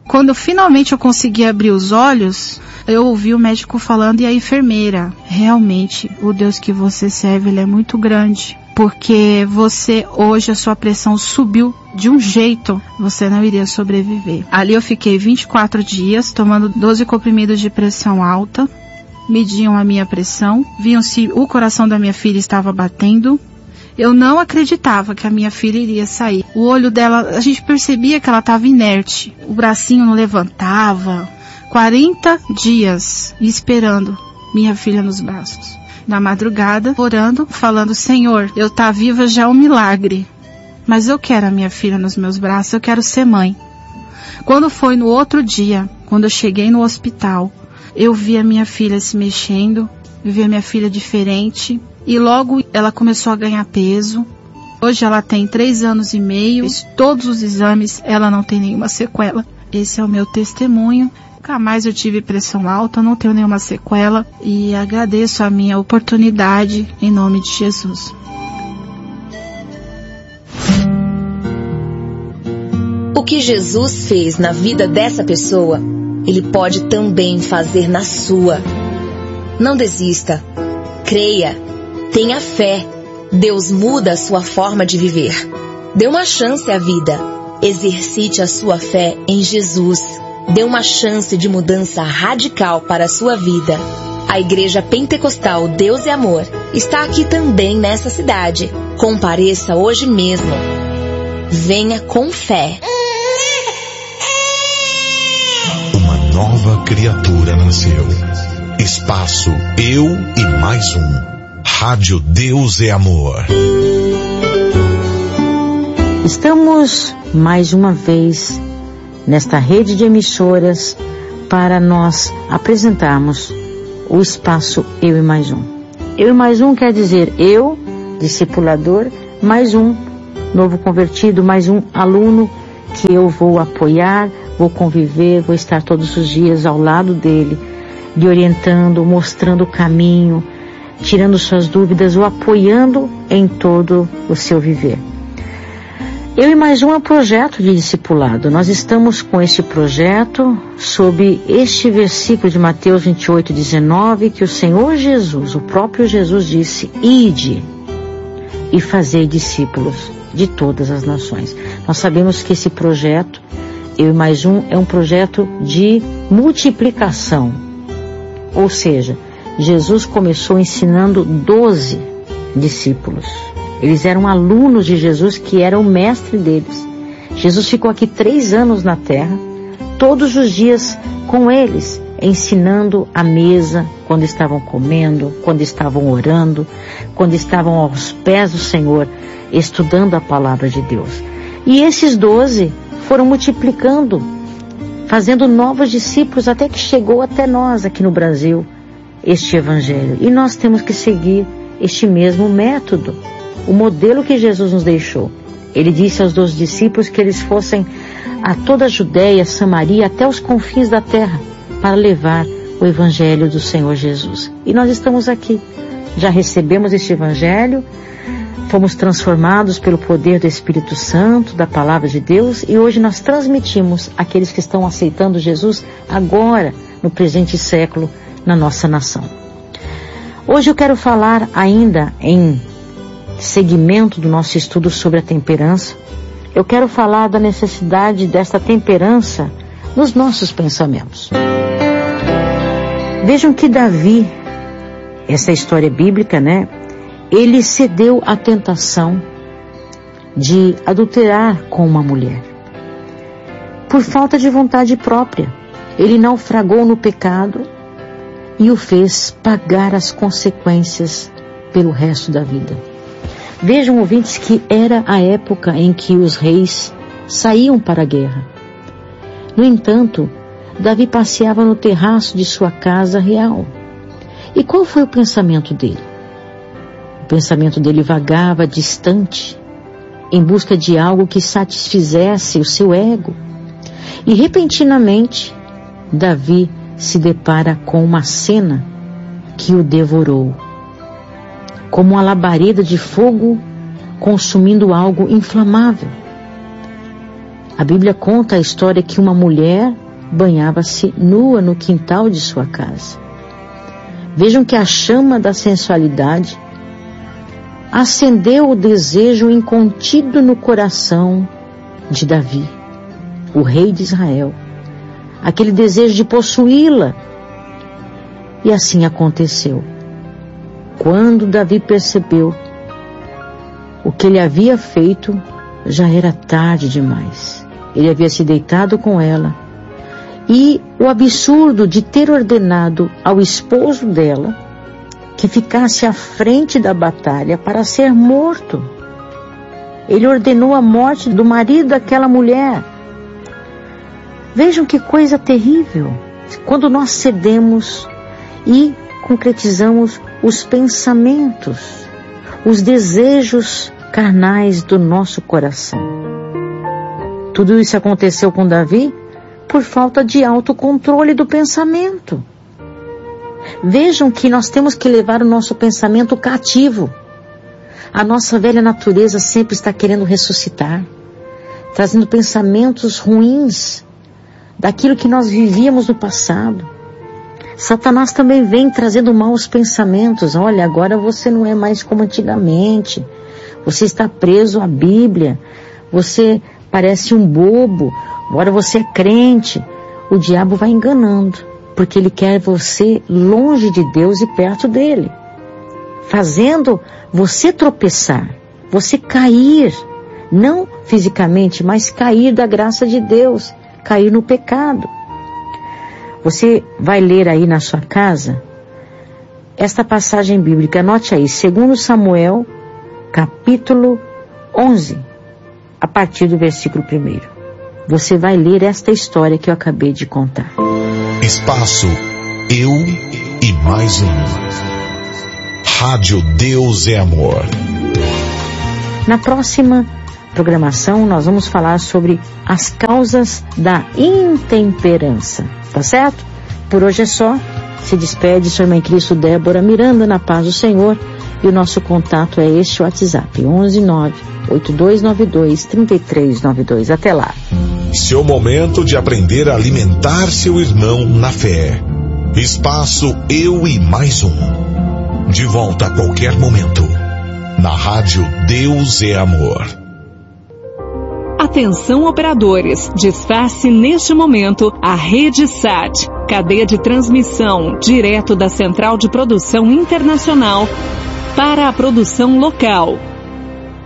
Quando finalmente eu consegui abrir os olhos, eu ouvi o médico falando e a enfermeira: realmente, o Deus que você serve, ele é muito grande. Porque hoje a sua pressão subiu de um jeito, você não iria sobreviver. Ali eu fiquei 24 dias tomando 12 comprimidos de pressão alta, mediam a minha pressão, viam se o coração da minha filha estava batendo. Eu não acreditava que a minha filha iria sair. O olho dela, a gente percebia que ela estava inerte, o bracinho não levantava. 40 dias esperando minha filha nos braços. Na madrugada, orando, falando: Senhor, eu estar viva já é um milagre, mas eu quero a minha filha nos meus braços, eu quero ser mãe. Quando foi no outro dia, quando eu cheguei no hospital, eu vi a minha filha se mexendo, eu vi a minha filha diferente, e logo ela começou a ganhar peso. Hoje ela tem 3 anos e meio, fiz todos os exames, ela não tem nenhuma sequela. Esse é o meu testemunho. Nunca mais eu tive pressão alta, não tenho nenhuma sequela e agradeço a minha oportunidade em nome de Jesus. O que Jesus fez na vida dessa pessoa, Ele pode também fazer na sua. Não desista. Creia. Tenha fé. Deus muda a sua forma de viver. Dê uma chance à vida. Exercite a sua fé em Jesus. Dê uma chance de mudança radical para a sua vida. A Igreja Pentecostal Deus e Amor está aqui também nessa cidade. Compareça hoje mesmo. Venha com fé. Uma nova criatura nasceu. Espaço Eu e Mais Um. Rádio Deus e Amor. Estamos mais uma vez nesta rede de emissoras para nós apresentarmos o espaço Eu e Mais Um. Eu e Mais Um quer dizer eu, discipulador, mais um novo convertido, mais um aluno que eu vou apoiar, vou conviver, vou estar todos os dias ao lado dele, lhe orientando, mostrando o caminho, tirando suas dúvidas, o apoiando em todo o seu viver. Eu e Mais Um é um projeto de discipulado. Nós estamos com este projeto sob este versículo de Mateus 28:19, que o Senhor Jesus, o próprio Jesus disse: ide e fazei discípulos de todas as nações. Nós sabemos que esse projeto, Eu e Mais Um, é um projeto de multiplicação. Ou seja, Jesus começou ensinando 12 discípulos. Eles eram alunos de Jesus, que era o mestre deles. Jesus ficou aqui 3 anos na terra, todos os dias com eles, ensinando à mesa, quando estavam comendo, quando estavam orando, quando estavam aos pés do Senhor, estudando a palavra de Deus. E esses 12 foram multiplicando, fazendo novos discípulos, até que chegou até nós aqui no Brasil, este evangelho. E nós temos que seguir este mesmo método, o modelo que Jesus nos deixou. Ele disse aos 12 discípulos que eles fossem a toda a Judéia, Samaria, até os confins da terra, para levar o evangelho do Senhor Jesus. E nós estamos aqui, já recebemos este evangelho, fomos transformados pelo poder do Espírito Santo, da palavra de Deus, e hoje nós transmitimos àqueles que estão aceitando Jesus agora, no presente século, na nossa nação. Hoje eu quero falar ainda em segmento do nosso estudo sobre a temperança. Eu quero falar da necessidade desta temperança nos nossos pensamentos. Vejam que Davi, essa história bíblica, né? Ele cedeu à tentação de adulterar com uma mulher. Por falta de vontade própria, ele naufragou no pecado e o fez pagar as consequências pelo resto da vida. Vejam, ouvintes, que era a época em que os reis saíam para a guerra. No entanto, Davi passeava no terraço de sua casa real. E qual foi o pensamento dele? O pensamento dele vagava distante, em busca de algo que satisfizesse o seu ego. E repentinamente, Davi se depara com uma cena que o devorou, como uma labareda de fogo consumindo algo inflamável. A Bíblia conta a história que uma mulher banhava-se nua no quintal de sua casa. Vejam que a chama da sensualidade acendeu o desejo incontido no coração de Davi, o rei de Israel, aquele desejo de possuí-la. E assim aconteceu. Quando Davi percebeu o que ele havia feito, já era tarde demais. Ele havia se deitado com ela, e o absurdo de ter ordenado ao esposo dela que ficasse à frente da batalha para ser morto. Ele ordenou a morte do marido daquela mulher. Vejam que coisa terrível. Quando nós cedemos e concretizamos os pensamentos, os desejos carnais do nosso coração. Tudo isso aconteceu com Davi por falta de autocontrole do pensamento. Vejam que nós temos que levar o nosso pensamento cativo. A nossa velha natureza sempre está querendo ressuscitar, trazendo pensamentos ruins daquilo que nós vivíamos no passado. Satanás também vem trazendo maus pensamentos. Olha, agora você não é mais como antigamente. Você está preso à Bíblia. Você parece um bobo. Agora você é crente. O diabo vai enganando, porque ele quer você longe de Deus e perto dele, fazendo você tropeçar, você cair, não fisicamente, mas cair da graça de Deus, cair no pecado. Você vai ler aí na sua casa esta passagem bíblica, anote aí, 2 Samuel, capítulo 11, a partir do versículo 1. Você vai ler esta história que eu acabei de contar. Espaço Eu e Mais Um. Rádio Deus é Amor. Na próxima programação nós vamos falar sobre as causas da intemperança, tá certo? Por hoje é só. Se despede sua irmã em Cristo, Débora Miranda, na paz do Senhor. E o nosso contato é este WhatsApp, 11982923392. Até lá. Seu momento de aprender a alimentar seu irmão na fé. Espaço Eu e Mais Um. De volta a qualquer momento. Na Rádio Deus é Amor. Atenção operadores, desface neste momento a Rede SAT, cadeia de transmissão direto da Central de Produção Internacional para a produção local.